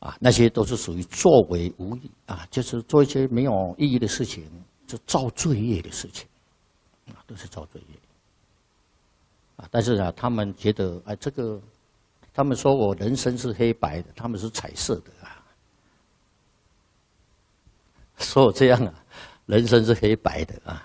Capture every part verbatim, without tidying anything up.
啊，那些都是属于作为无益啊，就是做一些没有意义的事情，就造罪业的事情，啊，都是造罪业。啊，但是啊，他们觉得啊，这个，他们说我人生是黑白的，他们是彩色的啊，说我这样啊，人生是黑白的啊。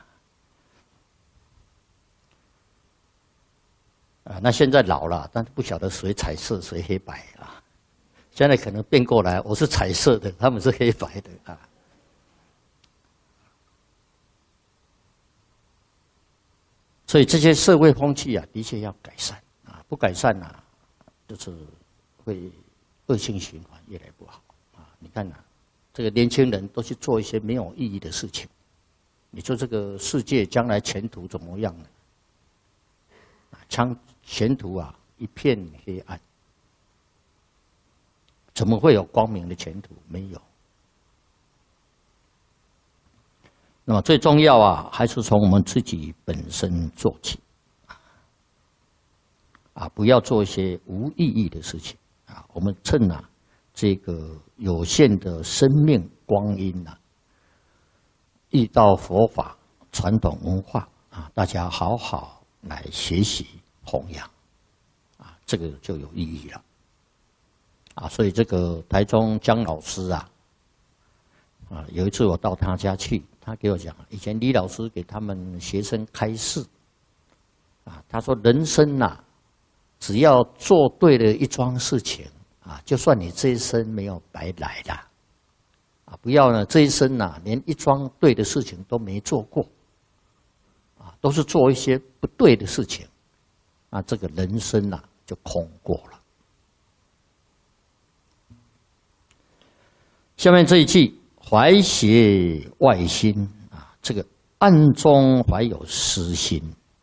啊，那现在老了，但是不晓得谁彩色谁黑白啊。现在可能变过来，我是彩色的，他们是黑白的啊。所以这些社会风气啊，的确要改善啊，不改善啊，就是会恶性循环，越来越不好啊。你看啊，这个年轻人都去做一些没有意义的事情，你说这个世界将来前途怎么样呢？啊，将前途啊一片黑暗。怎么会有光明的前途？没有。那么最重要啊，还是从我们自己本身做起，啊，不要做一些无意义的事情啊。我们趁啊这个有限的生命光阴啊，遇到佛法传统文化啊，大家好好来学习弘扬，啊，这个就有意义了。啊，所以这个台中江老师啊，啊，有一次我到他家去，他给我讲，以前李老师给他们学生开示，啊，他说人生呐、啊，只要做对了一桩事情啊，就算你这一生没有白来的，啊，不要呢这一生呐、啊，连一桩对的事情都没做过，啊，都是做一些不对的事情，啊，这个人生呐、啊、就空过了。下面这一句“怀邪外心”啊，这个暗中怀有私心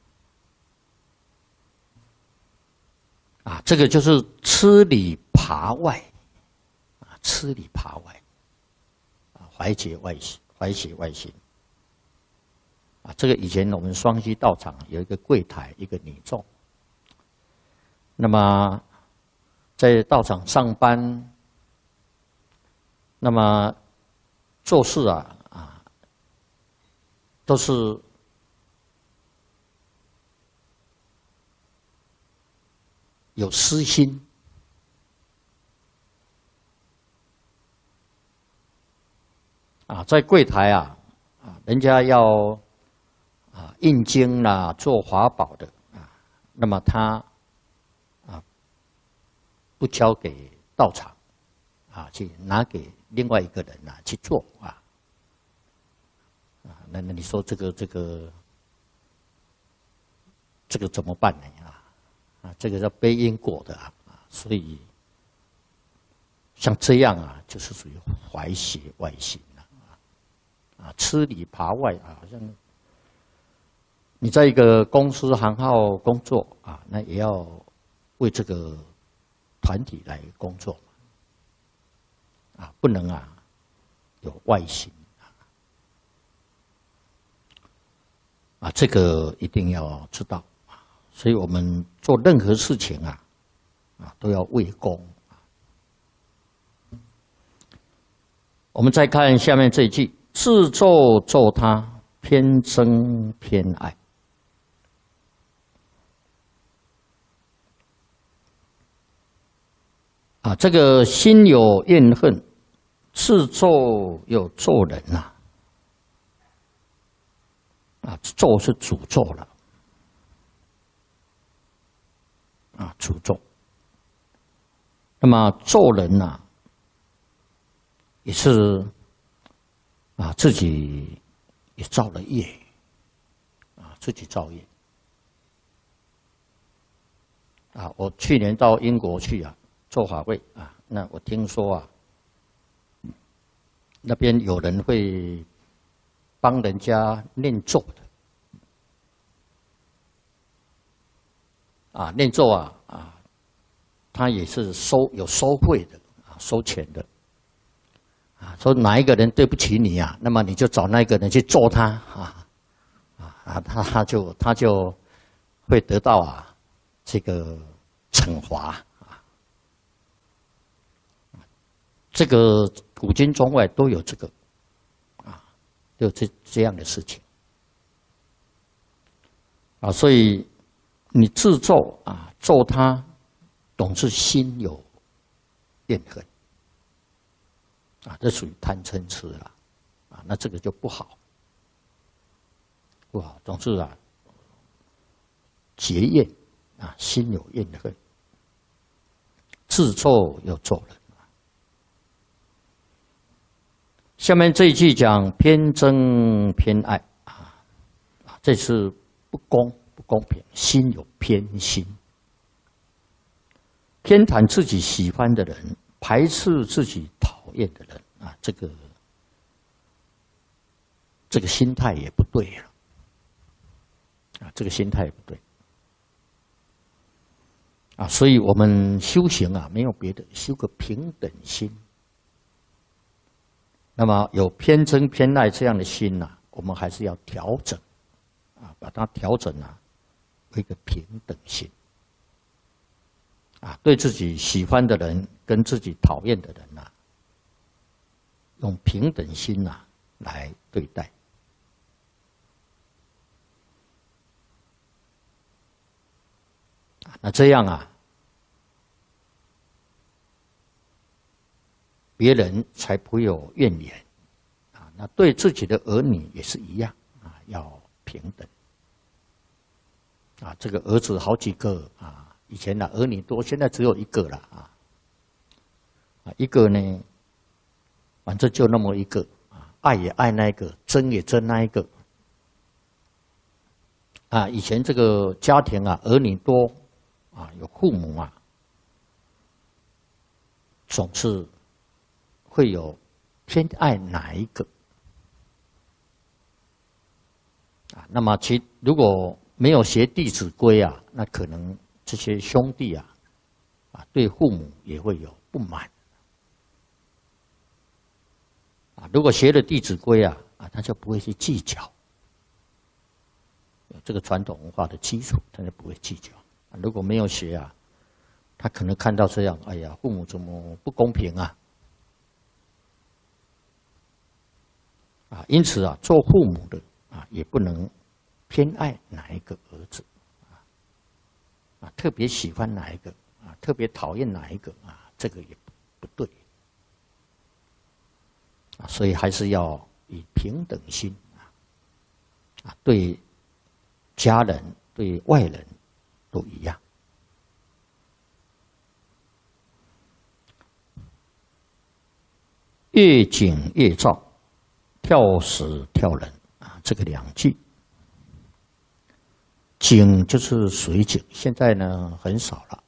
啊，这个就是吃里扒外啊，吃里扒外啊，怀邪外心，怀邪外心啊，这个以前我们双溪道场有一个柜台，一个女众，那么在道场上班。那么做事啊啊，都是有私心啊，在柜台啊啊，人家要啊印经啦、做法宝的啊，那么他啊不交给道场啊，去拿给另外一个人啊去做啊，啊，那那你说这个这个这个怎么办呢？啊啊，这个叫背因果的啊，所以像这样啊，就是属于怀邪外心了啊，啊，吃里扒外啊，好像你在一个公司行号工作啊，那也要为这个团体来工作。啊，不能啊，有外心啊，啊，这个一定要知道啊。所以我们做任何事情啊，啊，都要为公啊。我们再看下面这一句：自咒咒他，偏憎偏爱。啊，这个心有怨恨，自咒又咒人呐、啊，啊，咒是诅咒了，啊，诅咒。那么咒人呐、啊，也是啊，自己也造了业，啊，自己造业。啊，我去年到英国去啊。做法会啊，那我听说啊，那边有人会帮人家念咒的，啊，念咒啊啊，他也是收有收费的啊，收钱的，啊，说哪一个人对不起你啊，那么你就找那一个人去咒他啊，啊，他他就他就会得到啊这个惩罚。 这个古今中外都有这个，啊，都有这这样的事情，啊，所以你自咒啊，咒他，总是心有怨恨，啊，这属于贪嗔痴了，啊，那这个就不好，不好，总是啊，结怨啊，心有怨恨，自咒又咒人。下面这一句讲偏憎偏爱啊，啊，这是不公不公平，心有偏心，偏袒自己喜欢的人，排斥自己讨厌的人啊，这个这个心态也不对了啊，这个心态也不对啊，所以我们修行啊，没有别的，修个平等心。那么有偏憎偏爱这样的心呐、啊，我们还是要调整，啊，把它调整啊，为一个平等心，啊，对自己喜欢的人跟自己讨厌的人呐、啊，用平等心呐、啊、来对待，啊，那这样啊，别人才不会有怨言，啊，那对自己的儿女也是一样，啊，要平等，啊，这个儿子好几个啊，以前的儿女多，现在只有一个了啊，啊，一个呢，反正就那么一个啊，爱也爱那一个，憎也憎那一个，啊，以前这个家庭啊，儿女多啊，有父母啊，总是会有偏爱哪一个啊？那么其如果没有学《弟子规》啊，那可能这些兄弟啊，啊对父母也会有不满啊。如果学了《弟子规》啊，啊他就不会去计较，有这个传统文化的基础，他就不会计较。啊、如果没有学啊，他可能看到这样，哎呀，父母怎么不公平啊？啊，因此啊，做父母的啊，也不能偏爱哪一个儿子，啊，啊，特别喜欢哪一个啊，特别讨厌哪一个啊，这个也不对，啊，所以还是要以平等心啊，啊，对家人、对外人都一样。越紧越躁。跳死跳人啊，这个两句，井就是水井，现在呢很少了，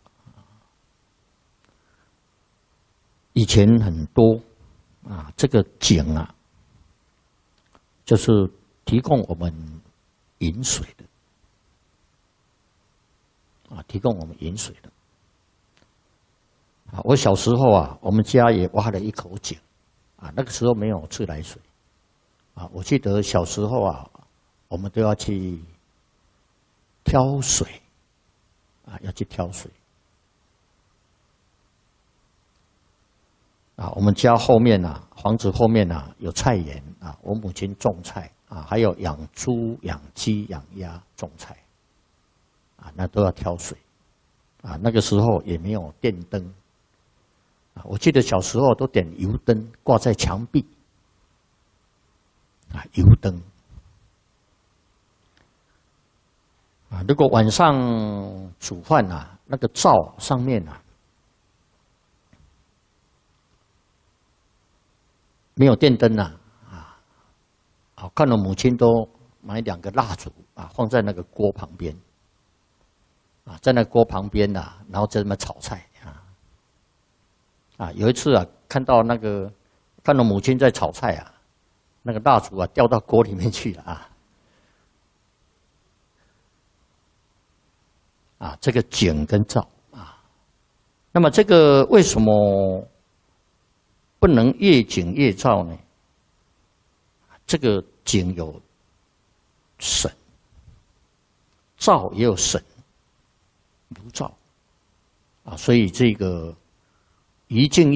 以前很多啊。这个井啊，就是提供我们饮水的啊，提供我们饮水的啊。我小时候啊，我们家也挖了一口井啊，那个时候没有自来水。啊，我记得小时候啊，我们都要去挑水，啊，要去挑水。啊，我们家后面啊，房子后面啊有菜园啊，我母亲种菜啊，还有养猪、养鸡、养鸭种菜，啊，那都要挑水，啊，那个时候也没有电灯，啊，我记得小时候都点油灯挂在墙壁。啊，油灯啊，如果晚上煮饭啊，那个灶上面啊没有电灯啊，啊，啊，看到母亲都买两个蜡烛啊，放在那个锅旁边，啊，在那锅旁边呐、啊，然后在那边炒菜啊，啊，有一次啊，看到那个看到母亲在炒菜啊。那个蜡烛啊，掉到锅里面去了啊！啊，这个井跟灶啊，那么这个为什么不能越井越灶呢？这个井有省，灶也有省，如灶啊，所以这个一静一